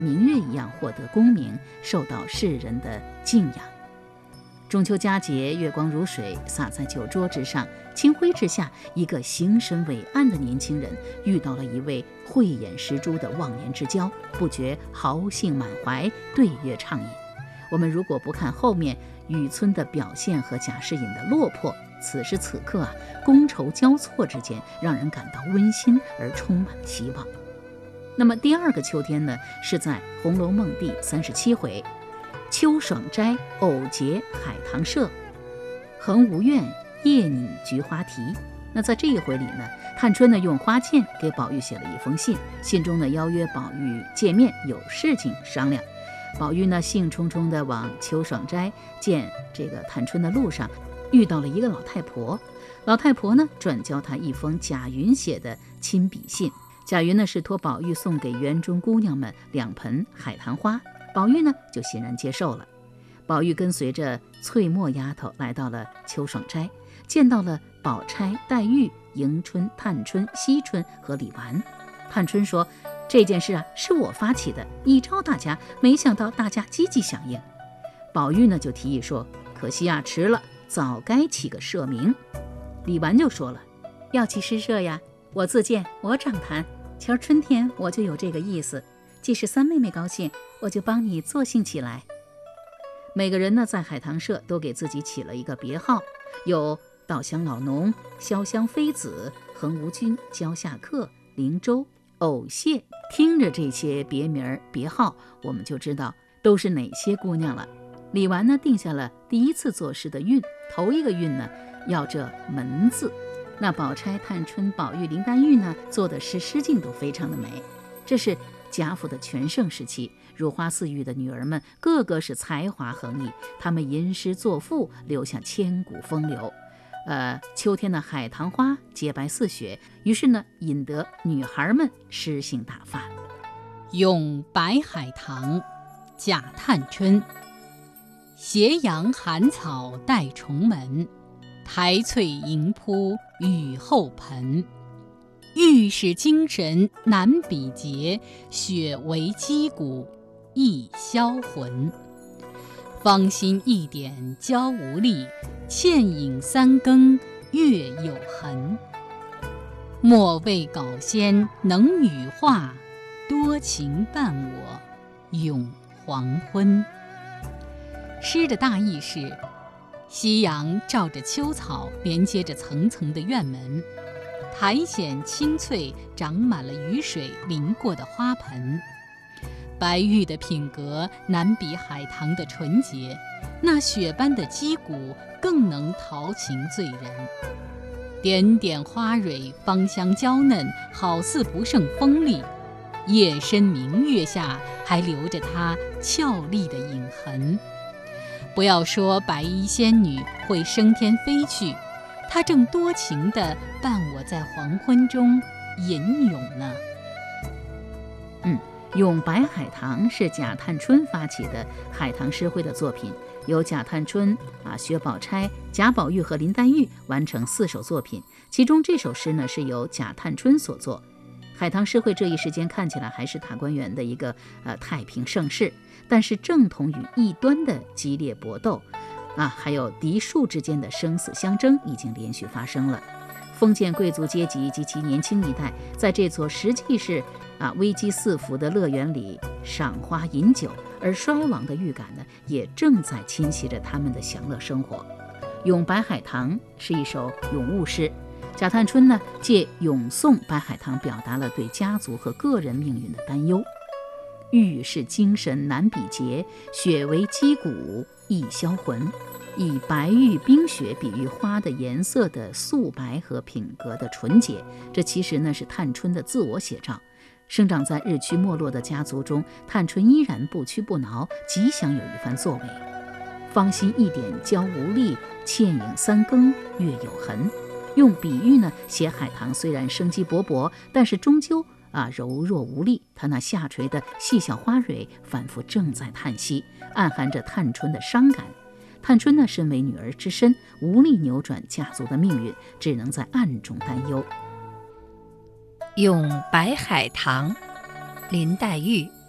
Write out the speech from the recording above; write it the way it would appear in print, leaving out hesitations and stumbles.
明月一样获得功名，受到世人的敬仰。中秋佳节，月光如水洒在酒桌之上，清辉之下，一个形神伟岸的年轻人遇到了一位慧眼识珠的忘年之交，不觉豪兴满怀，对月畅饮。我们如果不看后面雨村的表现和贾士隐的落魄，此时此刻觥筹交错之间，让人感到温馨而充满希望。那么第二个秋天呢，是在《红楼梦》第37回，秋爽斋偶结海棠社，恒无怨夜拟菊花题。那在这一回里呢，探春呢用花笺给宝玉写了一封信，信中呢邀约宝玉见面，有事情商量。宝玉呢兴冲冲地往秋爽斋见这个探春的路上，遇到了一个老太婆。老太婆呢转交他一封贾云写的亲笔信，贾云呢是托宝玉送给园中姑娘们2盆海棠花，宝玉呢就欣然接受了。宝玉跟随着翠墨丫头来到了秋爽斋，见到了宝钗、黛玉、迎春、探春、惜春和李纨。探春说，这件事是我发起的，一招大家，没想到大家积极响应。宝玉呢就提议说，可惜迟了，早该起个社名。李纨就说了，要起诗社呀，我自荐，我掌坛，前春天我就有这个意思，既是三妹妹高兴，我就帮你作兴起来。每个人呢在海棠社都给自己起了一个别号，有稻香老农、潇湘妃子、恒无君、蕉下客、灵州、藕蟹。听着这些别名别号，我们就知道都是哪些姑娘了。李纨呢定下了第一次作诗的韵，头一个韵呢要这门字。那宝钗、探春、宝玉、林黛玉呢做的诗境都非常的美。这是贾府的全盛时期，如花似玉的女儿们个个是才华横溢，她们吟诗作赋，留下千古风流。秋天的海棠花洁白似雪，于是呢引得女孩们诗兴大发。 咏白海棠，贾探春。斜阳寒草带重门，苔翠盈铺雨后盆。玉是精神难比劫，雪为肌骨易销魂。芳心一点娇无力，倩影3更月有痕。莫谓稿仙能语话，多情伴我永黄昏。诗的大意是，夕阳照着秋草，连接着层层的院门，苔藓青翠，长满了雨水淋过的花盆。白玉的品格难比海棠的纯洁，那雪般的肌骨更能陶情醉人。点点花蕊芳香娇嫩，好似不胜锋利，夜深明月下还留着它俏丽的影痕。不要说白衣仙女会升天飞去，她正多情地伴我在黄昏中吟咏呢。 咏白海棠是贾探春发起的海棠诗会的作品，由贾探春、薛宝钗、贾宝玉和林黛玉完成4首作品，其中这首诗呢是由贾探春所作。海棠诗会这一时间看起来还是大观园的一个太平盛世，但是正统与异端的激烈搏斗还有嫡庶之间的生死相争已经连续发生了。封建贵族阶级及其年轻一代在这座实际是危机四伏的乐园里赏花饮酒，而衰亡的预感呢也正在侵袭着他们的享乐生活。咏白海棠是一首咏物诗，贾探春呢借咏颂白海棠表达了对家族和个人命运的担忧。玉是精神难比劫，雪为肌骨易销魂。以白玉冰雪比喻花的颜色的素白和品格的纯洁，这其实呢是探春的自我写照。生长在日趋没落的家族中，探春依然不屈不挠，极想有一番作为。芳心一点娇无力，倩影3更月有痕。用比喻呢写海棠虽然生机勃勃，但是终究柔弱无力，它那下垂的细小花蕊反复正在叹息，暗含着探春的伤感。探春呢身为女儿之身，无力扭转家族的命运，只能在暗中担忧。 咏白海棠，林黛玉。